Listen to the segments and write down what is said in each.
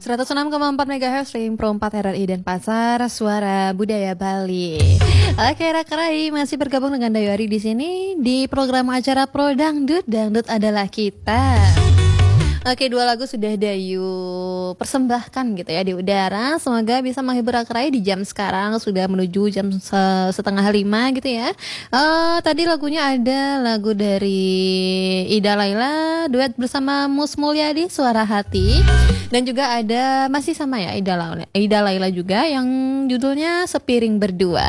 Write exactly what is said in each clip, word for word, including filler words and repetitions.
seratus enam koma empat megahertz Stream Pro empat R R I Denpasar, Suara Budaya Bali. Oke, Rakrai masih bergabung dengan Dayuari di sini di program acara Pro Dangdut. Dangdut adalah kita. Oke, dua lagu sudah Dayu persembahkan gitu ya di udara. Semoga bisa menghibur Rakrai di jam sekarang sudah menuju jam setengah lima gitu ya. Uh, tadi lagunya ada lagu dari Ida Laila duet bersama Mus Mulyadi, Suara Hati. Dan juga ada masih sama ya Ida Laila, Ida Laila juga yang judulnya Sepiring Berdua.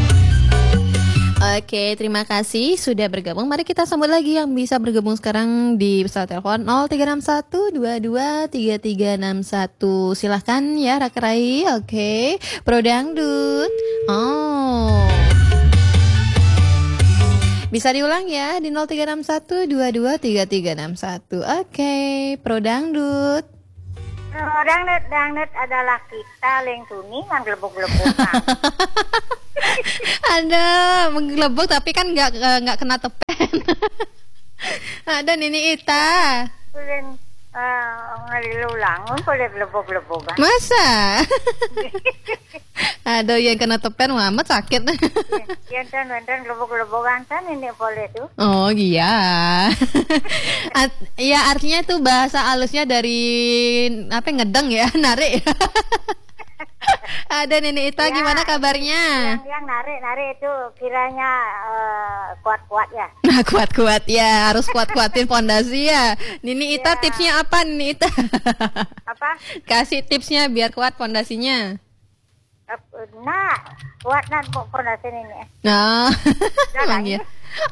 Oke, terima kasih sudah bergabung. Mari kita sambut lagi yang bisa bergabung sekarang di pesawat telepon nol tiga enam satu dua dua tiga tiga enam satu. Silahkan ya Rakrai. Oke, Pro Dangdut. Oh, bisa diulang ya di nol tiga enam satu dua dua tiga tiga enam satu. Oke, Pro Dangdut. Pro Dangdut, dangdut adalah kita leng tuningan gelebok-gelebokan. Ada menggelebok tapi kan nggak nggak kena tepen. Ada Nini Ita. Kulen ngelilulangun kulen gelebok-gelebokan. Masa? Ada yang kena tepen amat sakit. Yang kan wenten gelebok-gelebokan kan ini boleh tuh. Oh iya. Art, ya artinya itu bahasa halusnya dari apa ngedeng ya, narik. Ada Nenek Ita, ya, gimana kabarnya? Yang, yang narik-narik itu kiranya uh, kuat-kuat ya. Nah, kuat-kuat ya, harus kuat-kuatin fondasi ya. Nini Ita, ya. Tipsnya apa Nini Ita? Apa? Kasih tipsnya biar kuat fondasinya. Nah, kuat nah fondasi ini. Nah, emang ya.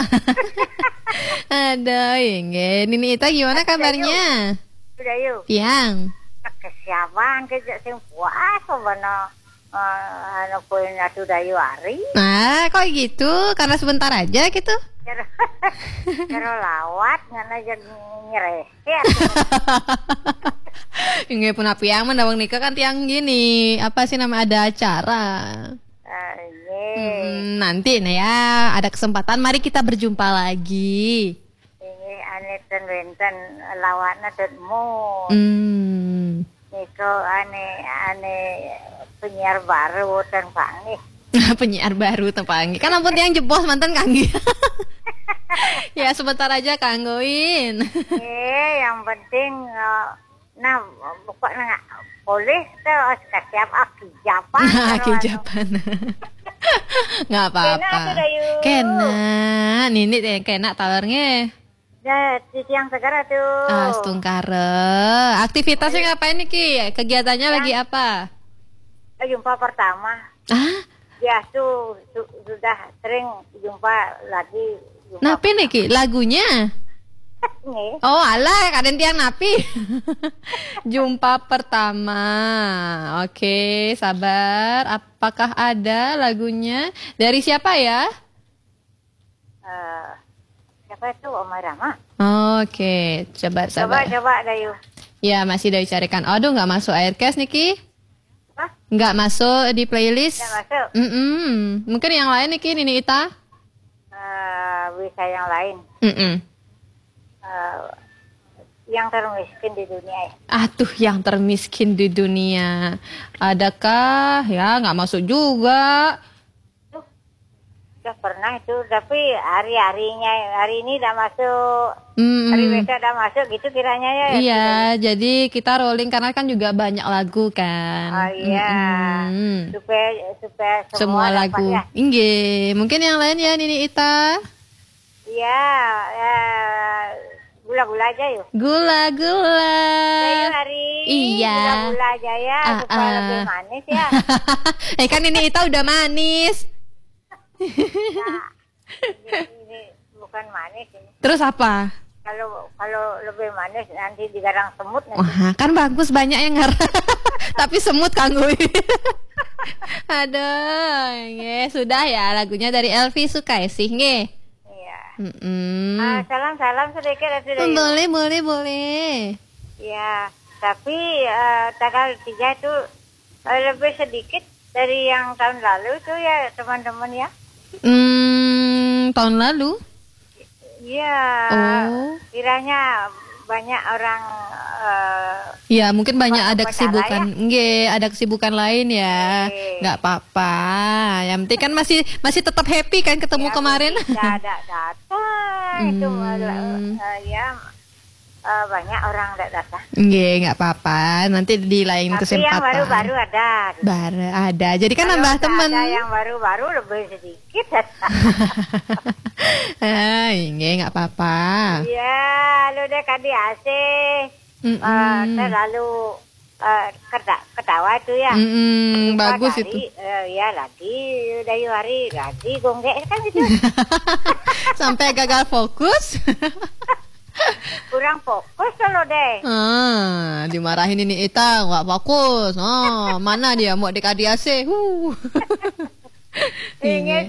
Ada, ya. Nini Ita, gimana kabarnya? Sudah yuk. Yang. Kesiapan kerja sing puas benar uh, anu punya sudah hari. Nah, kok gitu? Karena sebentar aja gitu. Kalau lawat ngana aja nyereh. Inge pun api yang mendawang nikah kan tiang gini. Apa sih nama ada acara? Uh, hmm, nanti nih ya ada kesempatan mari kita berjumpa lagi. Ini aneh ten wenten lawatna tetmu. Hmm. Niko aneh aneh penyiar baru dan panggih. Penyiar baru tempanggi. Kan ampun yang jebos mantan Kanggi. Ya sebentar aja kanggoin. Eh yang penting nah pokoknya nggak boleh tuh setiap akijapan. Akijapan. Nggak apa-apa. Kena, nini deh kena tawarnya. Ya, cici yang segera tuh. Ah, stungkare. Aktivitasnya ngapain nih Ki? Kegiatannya ya. Lagi apa? Jumpa pertama. Ah? Ya, tuh su sudah sering jumpa lagi. Jumpa napi nih Ki? Lagunya? Nih. Oh alah, kadang tiang napi. Jumpa pertama. Oke, sabar. Apakah ada lagunya? Dari siapa ya? Uh, siapa itu Omar Rama? Oke, coba sabar. Coba coba Dayu. Ya masih Dayu carikan. Aduh nggak masuk Aircast nih Ki. Apa? Nggak masuk di playlist. Nggak masuk. Mm -mm. Mungkin yang lain nih Ki, Nini Ita. Uh, bisa yang lain. Mm -mm. Uh, yang termiskin di dunia ya. Atuh yang termiskin di dunia. Adakah? Ya nggak masuk juga. Sudah pernah itu, tapi hari-harinya hari ini udah masuk, mm. hari besok udah masuk gitu kiranya ya. Iya, gitu. Jadi kita rolling karena kan juga banyak lagu kan. Oh iya, mm-hmm. supaya supaya semua, semua lagu. Ya. Inge, mungkin yang lain ya Nini Ita. Iya, ya, gula-gula aja yuk. Gula-gula. Ayo hari. Iya. Gula-gula aja ya, ah, supaya ah. lebih manis ya. Eh kan Nini Ita udah manis. Nah, ini, ini bukan manis ini. Terus apa? Kalau kalau lebih manis nanti digarang semut nanti. Wah, kan bagus banyak yang ngarang. Tapi semut kanggoy. Aduh, nge, sudah ya lagunya dari Elvi Sukaesih nge. Iya. Mm -mm. Ah, salam-salam sedikit sudah. Boleh, boleh, boleh. Iya, tapi uh, tanggal tiga itu uh, lebih sedikit dari yang tahun lalu itu ya teman-teman ya. Hmm, tahun lalu? Iya. Oh. Kiranya banyak orang uh, Ya mungkin banyak ada Apa kesibukan, caranya? nggih, ada kesibukan lain ya, Oke. nggak apa-apa. Yang penting kan masih masih tetap happy kan ketemu Ya, kemarin. tidak ada datang itu malah, Hmm. eh, ya eh, banyak orang tidak datang. Nggih, nggak apa-apa. Nanti di lain Tapi kesempatan. yang baru-baru ada. Baru ada. Jadi kan Kalau nambah nggak temen. ada yang baru-baru lebih sedikit. Ah, nggih, nggak apa-apa. Iya, lu deh kan di A C. Mm-mm. Eh, terlalu eh, keta- ketawa tuh ya. Mm-mm, Lupa bagus dari, itu. eh, ya lagi dari hari lagi gonggek kan gitu. Sampai gagal fokus. Kurang fokus kalau deh. Ah, dimarahin ini Ita, nggak fokus. Oh, mana dia mau adik adik A C? Huh. Ingin